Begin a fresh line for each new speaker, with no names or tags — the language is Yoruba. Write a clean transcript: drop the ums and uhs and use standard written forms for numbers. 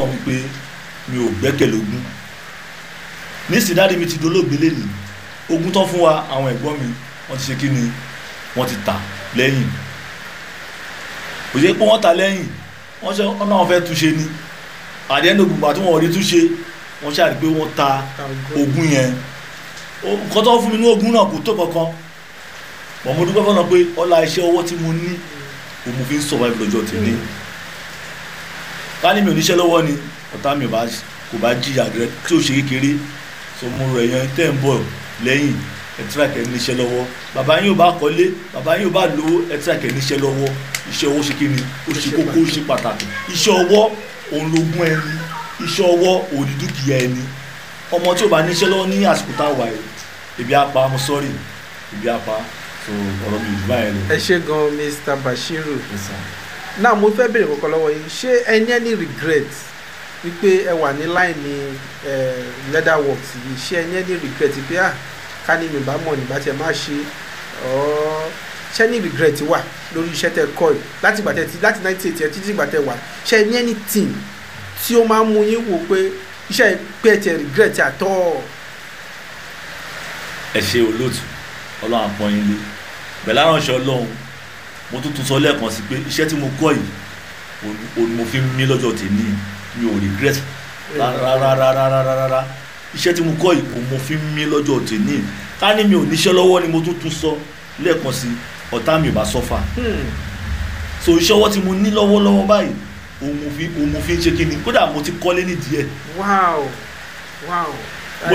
fọ́nà wípé mi ò gbẹ́kẹ̀lé ogún nísìnyí dáàdi mi ti dolóògbé lẹ́nu ogún tán fún wa àwọn ẹ̀gbọ́n mi wọ́n ti ṣe kí ni wọ́n ti tà lẹ́yìn kò ṣe pé wọ́n tà lẹ́yìn wọ́n ṣe ọ̀nà àwọn fẹ́ túnṣe ni àdéhùn gbogbo àti wọn ò rí túnṣe wọ́n ṣàrí pé wọ́n ta ogún yẹn nǹkan tó fún mi ní ogún náà kò tó kankan mọ̀ mo dúpẹ́ fọ́nà pé ọlá iṣẹ́ ọwọ́ tí mo ní òun mo fi ń survive lọ́jọ́ tèmi ká ní mi ò níṣẹ́ lọ́wọ́ ni ọ̀tá mi kò bá jìyà rẹ tí ó ṣe kékeré so mo rẹ̀ yẹn tẹ́ ń bọ̀ lẹ́yìn ẹ̀tíráàkẹ́ níṣẹ́ lọ́wọ́ bàbá yín ò bá kọ́lé bàbá yín ò bá lówó ẹ̀tíráàkẹ́ níṣẹ́ lọ́wọ́ iṣẹ́ ọwọ́ ṣe kíni ó ṣe kókó ó ṣe pàtàkì iṣẹ́ ọwọ́ òun lógún ẹni iṣẹ́ ọwọ́ òun ní dúkìá ẹni ọmọ tí ò bá níṣẹ́ lọ́wọ́ ní àsìkò táwa ẹ̀ ebi apá mo sọ́ọ̀rì ebi apá so ọ̀rọ̀ mi ò jù báyẹn lọ.
ẹ ṣé gan Mr. Bashiru náà mo fẹ́ bèrè kọ́kọ́ lọ́wọ́ yín ṣé ẹ ní any regret wípé ẹ wà ní láìní leather works yìí ṣé ẹ ní any regret pé ká ní mi bá mọ̀ nígbà tí ẹ má ṣe ṣé ní regret wà lórí iṣẹ́ tẹ kọ́ ẹ̀ láti 1980 títí ìgbà tẹ wà ṣé ní anything tí ó máa ń mú yín wò pé iṣẹ́ pé ẹ tẹ regret àtọ́.
ẹ ṣe olóòtú ọlọ́run àpọ́yìn lé bẹ̀lá ránṣẹ́ ọlọ́run mo tún sọ lẹ́ẹ̀kan sí pé iṣẹ́ tí mo kọ́ yìí òun mo fi ń mí lọ́jọ́ tèmi mi ò regret rárá iṣẹ́ tí mo kọ́ yìí òun mo fi ń mí lọ́jọ́ tèmi ká ní mi ò níṣẹ́ lọ́wọ́ ni mo tún sọ lẹ́ẹ̀kan sí ọ̀tá mi ò bá sọ́fà so iṣẹ́ ọwọ́ tí mo ní lọ́wọ́lọ́wọ́ báyìí òun mo fi ń ṣe kí ni kódà mo ti kọ́lé nídìí ẹ̀.
wow